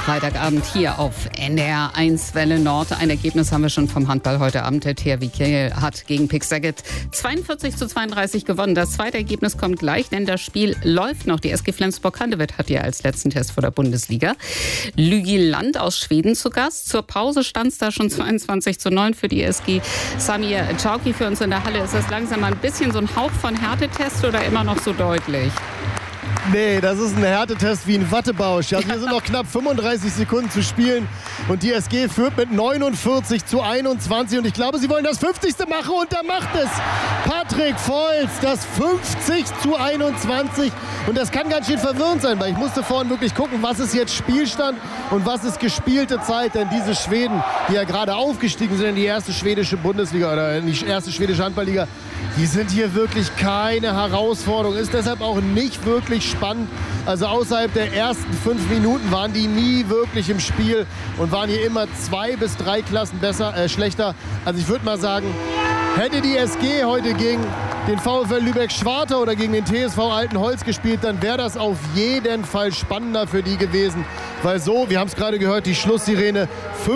Freitagabend hier auf NDR 1 Welle Nord. Ein Ergebnis haben wir schon vom Handball heute Abend. Der THW Kiel hat gegen Pick Szeged 42:32 gewonnen. Das zweite Ergebnis kommt gleich, denn das Spiel läuft noch. Die SG Flensburg-Handewitt hat ja als letzten Test vor der Bundesliga Lügiland aus Schweden zu Gast. Zur Pause stand es da schon 22:9 für die SG. Samir Chauki für uns in der Halle. Ist das langsam mal ein bisschen so ein Hauch von Härtetest oder immer noch so deutlich? Nee, das ist ein Härtetest wie ein Wattebausch. Also hier sind noch knapp 35 Sekunden zu spielen und die SG führt mit 49:21 und ich glaube, sie wollen das 50. machen und da macht es Patrick Volz, das 50:21 und das kann ganz schön verwirrend sein, weil ich musste vorhin wirklich gucken, was ist jetzt Spielstand und was ist gespielte Zeit, denn diese Schweden, die ja gerade aufgestiegen sind in die erste schwedische Bundesliga oder in die erste schwedische Handballliga, die sind hier wirklich keine Herausforderung, ist deshalb auch nicht wirklich spannend. Also außerhalb der ersten 5 Minuten waren die nie wirklich im Spiel und waren hier immer 2 bis 3 Klassen schlechter. Also ich würde mal sagen, hätte die SG heute gegen den VfL Lübeck-Schwartau oder gegen den TSV Altenholz gespielt, dann wäre das auf jeden Fall spannender für die gewesen. Weil so, wir haben es gerade gehört, die Schlusssirene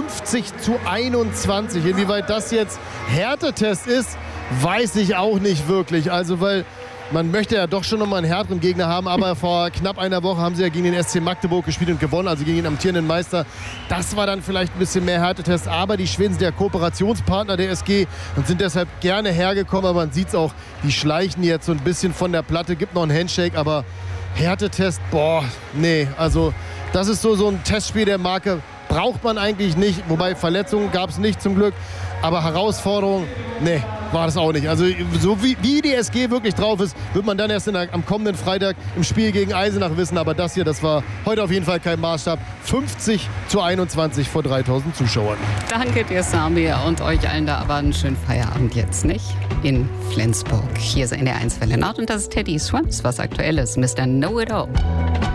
50:21. Inwieweit das jetzt Härtetest ist, weiß ich auch nicht wirklich. Also weil man möchte ja doch schon nochmal einen härteren Gegner haben, aber vor knapp einer Woche haben sie ja gegen den SC Magdeburg gespielt und gewonnen, also gegen den amtierenden Meister. Das war dann vielleicht ein bisschen mehr Härtetest, aber die Schweden sind ja Kooperationspartner der SG und sind deshalb gerne hergekommen, aber man sieht es auch, die schleichen jetzt so ein bisschen von der Platte, gibt noch einen Handshake, aber Härtetest, nee, also das ist so ein Testspiel der Marke, braucht man eigentlich nicht, wobei Verletzungen gab es nicht zum Glück, aber Herausforderung, nee, war das auch nicht. Also so wie die SG wirklich drauf ist, wird man dann erst am kommenden Freitag im Spiel gegen Eisenach wissen. Aber das hier, das war heute auf jeden Fall kein Maßstab. 50:21 vor 3000 Zuschauern. Danke dir, Samir, und euch allen da aber einen schönen Feierabend jetzt, nicht? In Flensburg. Hier ist NDR 1 Welle Nord und das ist Teddy Swims, was aktuell ist. Mr. Know-It-All.